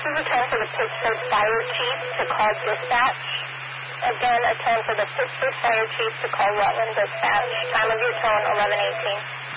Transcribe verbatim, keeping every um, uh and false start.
is a tone for the Pittsburgh Fire Chief to call dispatch. Again, a tone for the Pittsburgh Fire Chief to call Rutland Dispatch. Time of your tone, eleven eighteen.